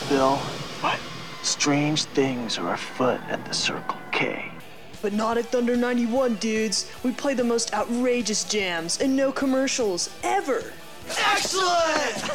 Bill. What? Strange things are afoot at the Circle K. But not at Thunder 91, dudes. We play the most outrageous jams and no commercials, ever. Excellent!